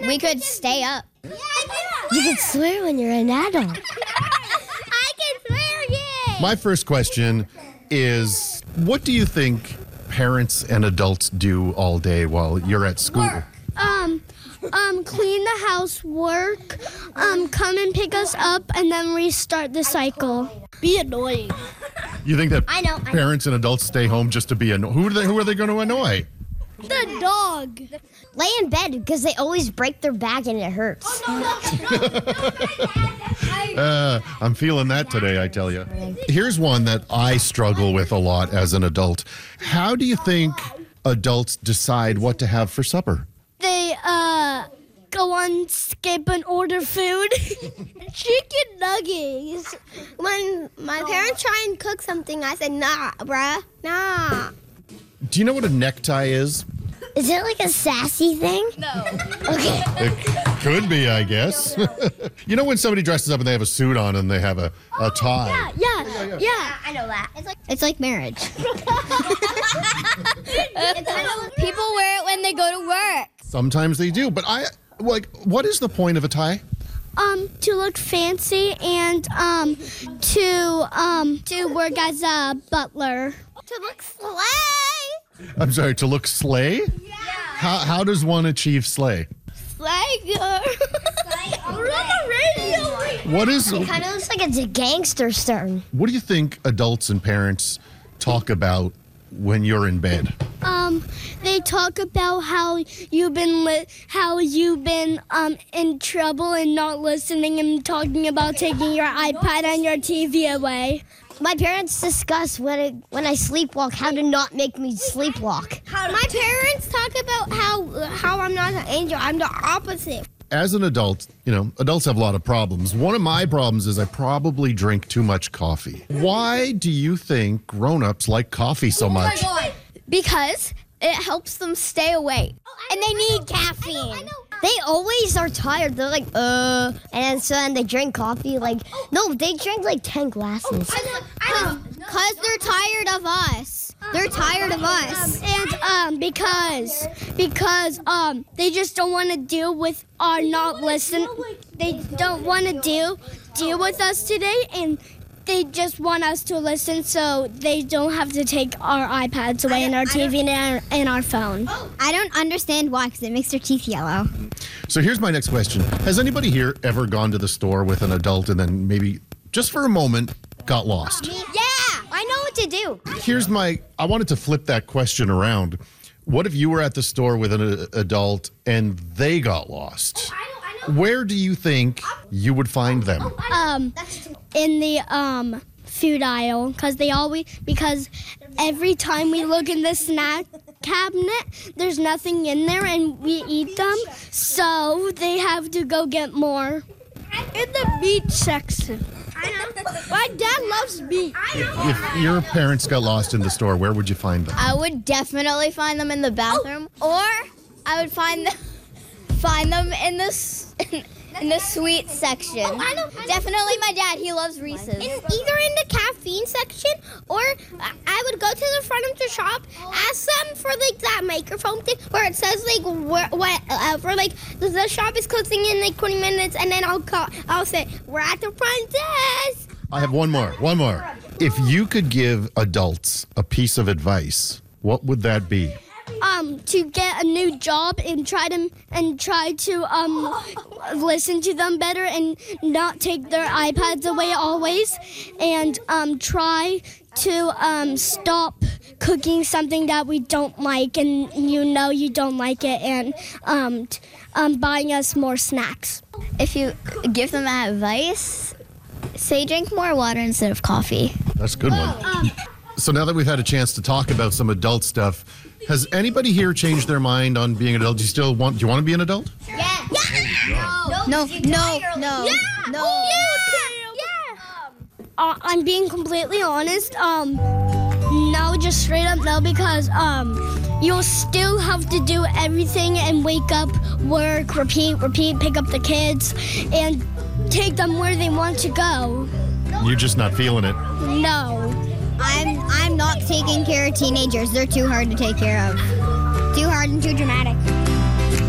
We could stay up. You can swear when you're an adult. I can swear, yeah. My first question is, what do you think parents and adults do all day while you're at school? Clean the house, work, come and pick us up, and then restart the cycle. Be annoying. You think that I know. parents and adults stay home just to be annoyed? Who are they going to annoy? The dog. Lay in bed because they always break their back and it hurts. I'm feeling that today, I tell you. Here's one that I struggle with a lot as an adult. How do you think adults decide what to have for supper? They, go on Skip and order food. Chicken nuggets. When my parents try and cook something, I say, nah, bruh, nah. Do you know what a necktie is? Is it like a sassy thing? No. Okay. It could be, I guess. You know when somebody dresses up and they have a suit on and they have a tie? Yeah, I know that. It's like marriage. People wear it when they go to work. Sometimes they do, but what is the point of a tie? To look fancy and, to work as a butler. To look slay. I'm sorry, to look slay? Yeah. How does one achieve slay? Slay. We're on the radio. What is? It kind of looks like it's a gangster stern. What do you think adults and parents talk about when you're in bed? They talk about how you've been in trouble and not listening and talking about taking your iPad and your TV away. My parents discuss when I sleepwalk how to not make me sleepwalk. My parents talk about how I'm not an angel. I'm the opposite. As an adult, adults have a lot of problems. One of my problems is I probably drink too much coffee. Why do you think grown-ups like coffee so much? Oh my God. Because it helps them stay awake. And they need caffeine. I know. They always are tired. They're like, and so then they drink coffee. No, they drink 10 glasses. I know. Because they're tired of us. They're tired of us. And because they just don't want to deal with our not listen. They don't want to deal with us today, and they just want us to listen so they don't have to take our iPads away and our TV and our phone. I don't understand why, because it makes their teeth yellow. So here's my next question. Has anybody here ever gone to the store with an adult and then maybe just for a moment got lost? Yeah, I know what to do. I wanted to flip that question around. What if you were at the store with an adult and they got lost? Where do you think you would find them? In the food aisle, because every time we look in the snack cabinet, there's nothing in there and we eat them, so they have to go get more. In the meat section. I know. My dad loves meat. If your parents got lost in the store, where would you find them? I would definitely find them in the bathroom, or I would find them in the sweet section. I know. Definitely my dad. He loves Reese's. Either in the caffeine section, or I would go to the front of the shop, ask them for that microphone thing where it says whatever. The shop is closing in 20 minutes, and then I'll say we're at the front desk. I have one more. If you could give adults a piece of advice, what would that be? To get a new job and try to listen to them better and not take their iPads away always, and try to stop cooking something that we don't like and you don't like it, and buying us more snacks. If you give them that advice, say drink more water instead of coffee. That's a good one. So now that we've had a chance to talk about some adult stuff, has anybody here changed their mind on being an adult? Do you want to be an adult? Yeah. No. I'm being completely honest. No, just straight up no, because you'll still have to do everything and wake up, work, repeat, pick up the kids, and take them where they want to go. You're just not feeling it. No. I'm not taking care of teenagers. They're too hard to take care of. Too hard and too dramatic.